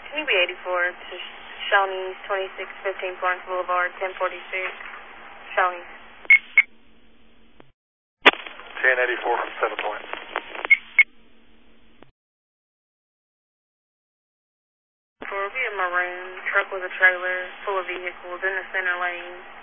can you be 84 to Shawnee's 2615 Florence Boulevard, 1046, Shawnee's. 1084 from 7 Point. Will be a maroon truck with a trailer full of vehicles in the center lane.